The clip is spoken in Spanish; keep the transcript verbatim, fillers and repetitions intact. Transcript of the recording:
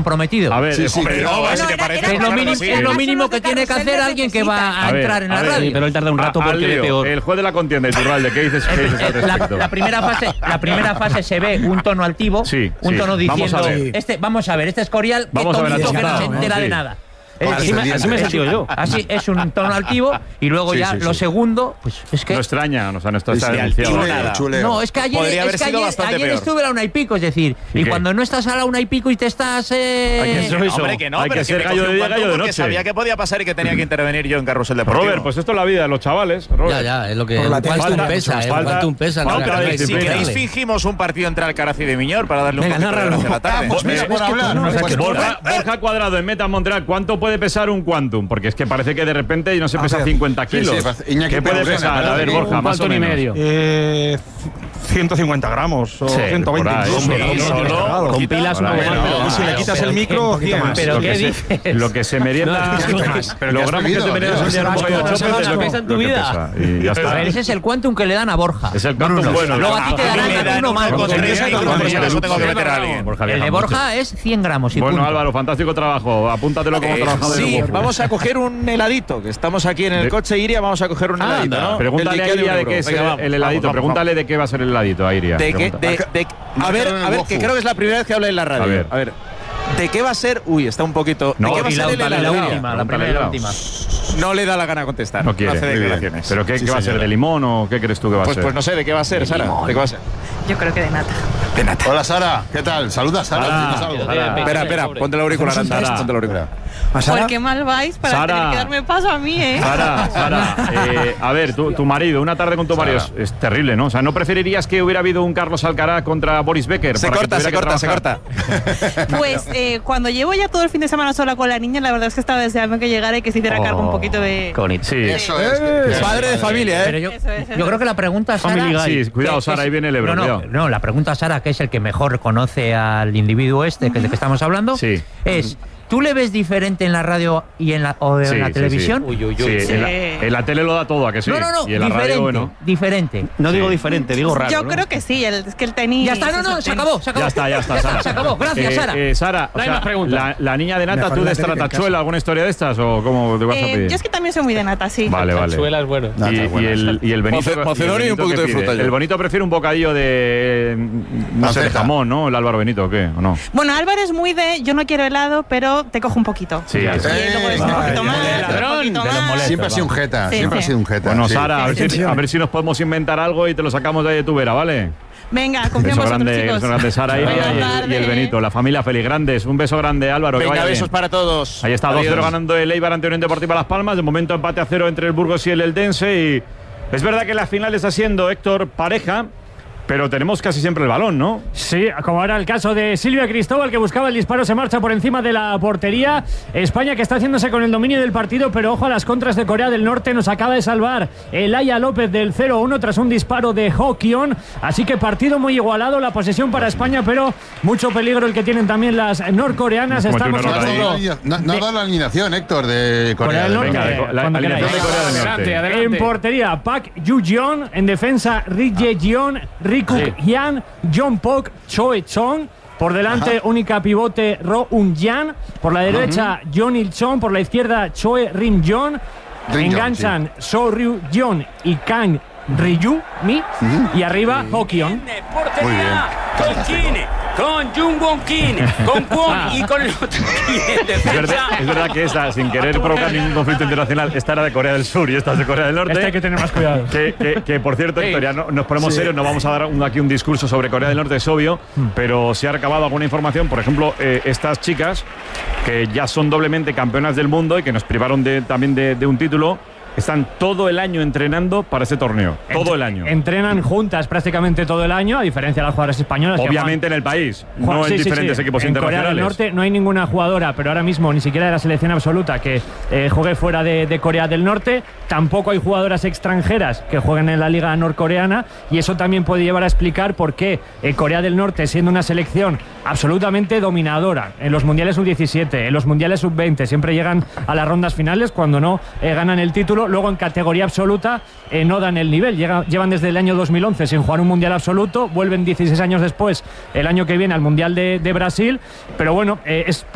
comprometido. A ver, sí, sí, hombre, pero, no, bueno, si te era- parece, era- Es lo claro que mínimo, sí. es lo mínimo que tiene que hacer alguien que va a, A ver, entrar en a la ver, radio. Pero él tarda un rato A- porque al ve lío. peor. El juez de la contienda, Iturralde, ¿qué dices, qué dices al Eh, la, respecto? la primera fase, la primera fase se ve un tono altivo, Sí, un sí. tono Vamos diciendo, a ver. este, vamos a ver, este Escorial, qué Vamos a ver, tonto que no se atascado, ¿no? entera de Sí. nada. Es Así decir, me- así me he sentido yo. Así es un tono altivo y luego Sí, ya sí, lo sí. segundo, pues es que No extraña, o sea, no está, está Sí, denunciado. chuleo, nada. chuleo. no, es que ayer, Podría haber es que sido ayer, bastante ayer peor. estuve a la una y pico, es decir, ¿Y y, qué? cuando no estás a la una y pico y te estás eh, Hay que ser- No, Eso. hombre, que no, Hay pero que es ser me gallo cogí de un día, cuantum gallo de porque noche. sabía que podía pasar y que tenía que intervenir yo en Carrusel Deportivo. Robert, pues esto es la vida de los chavales. Robert. Ya, ya, es lo que Por la un quantum falta- pesa, eh, un falta- quantum pesa. no, falta no, de no, Si disciplina. queréis, dale. fingimos un partido entre Alcaraz y de Miñor para darle un Venga, poquito de nárralo. gracia a la tarde. Pues mira, por hablar. pues Borja, Borja Cuadrado en Meta Montreal, ¿cuánto puede pesar un quantum? Porque es que parece que de repente no se pesa ver. cincuenta Sí, kilos. sí, parece- Iñaki ¿Qué puede Pereira, pesar? A parece ver, que Borja, un más o quantum y menos. medio. Eh, ciento cincuenta gramos o Sí, ciento veinte. por ahí. incluso. Sí, No, no, solo- cargado. Con pilas un Por poco ahí, más, no, pero Y si le vamos, quitas pero el qué- micro, un poquito cien. más. ¿Pero lo qué que se- dices? Lo que se merienda. No, es que más. Pero que Los has gramos que te bebido, meriendas un tío. día en un bocadillo de Asco, chope, asco, lo que- pesa en tu lo que vida. pesa. Y ya a ver, está. ese es el quantum que le dan a Borja. Es el quantum bueno. Luego a ti te A mí darán me dan uno más. uno con Borja tres Viaja y mucho. por eso tengo que meter a alguien. Borja El Viaja de mucho. Borja es cien gramos y Bueno, punto. Álvaro, fantástico trabajo. Apúntatelo como Eh, trabajador de sí, Wolfsburg. vamos a coger un heladito, que estamos aquí en el De- coche Iria, vamos a coger un Ah, heladito, anda. ¿no? Pregúntale El a Ikea de Iria un de euro. qué es Venga, el- vamos, el heladito. vamos, Pregúntale de qué va a ser el heladito a Iria. De que, Pregunta. de, de, a ver, en el a ver, Wofu. que creo que es la primera vez que hablo en la radio. A ver. A ver. ¿De qué va a ser? Uy, está un poquito. ¿De No, qué va a y ser la- el la- la helado? última, La primera y la última. última. No le da la gana contestar. No quiere. hace Muy bien. declaraciones. ¿Pero qué, Sí, qué va a ser? señora. ¿De limón o qué crees tú que va a Pues, ser? pues no sé, ¿de qué va a ser, Sara? ¿De qué va a ser? Yo creo que de nata. De nata. Hola, Sara. ¿Qué tal? Saluda, Sara. Sara. dinos algo. Sara. Espera, espera, ponte el auricular, anda, Sara. ponte el auricular. ¿A Sara? ¿Por qué mal vais para Sara. tener que darme paso a mí, eh? Sara, Sara, eh, a ver, tu, tu marido, una tarde con tu marido es, es terrible, ¿no? O sea, ¿no preferirías que hubiera habido un Carlos Alcaraz contra Boris Becker? Se para que corta, se tuviera corta, que se corta. trabajar? Pues eh, cuando llevo ya todo el fin de semana sola con la niña, la verdad es que estaba deseando que llegara y que se hiciera cargo un poquito de... Qué bonito. Sí. Eso es. que- Padre de familia, Pero ¿eh? yo, Eso es, eso yo creo que la pregunta a Sara... Family Guy. Sí, cuidado, que- Sara, que ahí es- viene el Ebro, no, no, cuidado. no, la pregunta a Sara, que es el que mejor conoce al individuo este, que es del que estamos hablando, Sí. es, ¿tú le ves diferente en la radio y en la, o en Sí, la sí, televisión? sí. Uy, uy, Sí, uy. en, la, en la tele lo da todo, ¿a que sí? No, no, no, Y en la diferente, radio, bueno. diferente. No digo Sí. diferente, digo raro. Yo ¿no? creo que sí, el- es que el tenis... Ya está, no, no, es se el acabó, se acabó. Ya está, ya está, Sara. Se acabó, gracias, Eh, Sara. eh, Sara, o No hay sea, más preguntas. la, la niña de nata, Mejor ¿tú la de tele que en Tratachuela, alguna historia de estas o cómo te vas a tenis. Eh, pedir? yo es que también soy muy de nata, sí. Vale, vale. Suela es bueno. Nata, Y, y buena. el, y el Benito, Moce- Macedonio y un Benito, poquito ¿qué de fruta pide? yo. El Bonito prefiere un bocadillo de, no sé, de Panceta. jamón, ¿no? El Álvaro Benito, ¿o qué? ¿O no? Bueno, Álvaro es muy de, yo no quiero helado, pero te cojo un poquito. Sí, Y sí. luego es un Ay, poquito más, ladrón, un poquito de los más. molestos. Siempre ha sido un jeta. Sí, Siempre ha sí. sido un jeta. Bueno, sí. Sara, a ver, si, a ver si nos podemos inventar algo y te lo sacamos de ahí de tu vera, ¿vale? Venga, confío en Beso vosotros, grande, chicos. beso grande, Sara Iria Buenas y, el- y el tardes. Benito, la familia feliz, grandes. Un beso grande, Álvaro. que Venga, vaya bien. besos para todos. Ahí está, dos cero Adiós. ganando el Eibar ante Unión Deportiva Las Palmas. De momento empate a cero entre el Burgos y el Eldense. Y es verdad que la final está siendo, Héctor, pareja, pero tenemos casi siempre el balón, ¿no? Sí, como era el caso de Silvia Cristóbal, que buscaba el disparo, se marcha por encima de la portería. España que está haciéndose con el dominio del partido, pero ojo a las contras de Corea del Norte. Nos acaba de salvar Elaya López del cero uno tras un disparo de Ho-Kyon. Así que partido muy igualado, la posesión para España, pero mucho peligro el que tienen también las norcoreanas. Cometió Estamos un No ha error dado ahí. la- no- no ha dado la alineación, Héctor, de Corea del Norte. Venga, de co- la, Cuando alineación de queráis. Corea del Norte. Adelante, En portería, Park Yu-jeon. En defensa, Ri Ye-jeon, Rikuk Hyan, John Pok, Choe Chong. Por delante, única pivote, Ro Un-jan. Por la derecha, John Il-chon. Por la izquierda, Choe Rim-jon. Rim-jon, Enganchan So Ryu-jeon y Kang Ryu-mi. Y arriba, Ho-Kyon. Muy bien. Con Kim, con Jung Won Kim, con Kwon y con el otro Kim en Es verdad, defensa. es verdad que esta, sin querer provocar ningún conflicto internacional, esta era de Corea del Sur y esta es de Corea del Norte. Este hay que tener más cuidado. Que, que- que, por cierto, Héctor, ya no, nos ponemos serios, no vamos a dar un- aquí un discurso sobre Corea del Norte, es obvio, pero se ha recabado alguna información. Por ejemplo, eh, estas chicas, que ya son doblemente campeonas del mundo y que nos privaron de, también de, de un título, están todo el año entrenando para ese torneo. Todo el año. Entrenan juntas prácticamente todo el año, a diferencia de las jugadoras españolas. que Obviamente en el país, Juan- no sí, en sí, diferentes sí. equipos en Corea internacionales. del Norte no hay ninguna jugadora, pero ahora mismo ni siquiera de la selección absoluta que eh, juegue fuera de, de Corea del Norte. Tampoco hay jugadoras extranjeras que jueguen en la liga norcoreana, y eso también puede llevar a explicar por qué eh, Corea del Norte, siendo una selección absolutamente dominadora en los mundiales sub diecisiete, en los mundiales sub veinte, siempre llegan a las rondas finales, cuando no eh, ganan el título. Luego en categoría absoluta eh, no dan el nivel. Llega- llevan desde el año dos mil once sin jugar un mundial absoluto, vuelven dieciséis años después, el año que viene, al mundial de, de Brasil. Pero bueno, eh, es